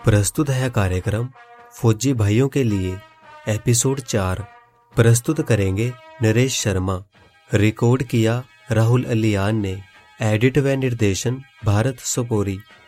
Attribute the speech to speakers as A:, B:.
A: प्रस्तुत है कार्यक्रम फौजी भाइयों के लिए एपिसोड 4। प्रस्तुत करेंगे नरेश शर्मा। रिकॉर्ड किया राहुल अलियान ने। एडिट व निर्देशन भारत सोपोरी।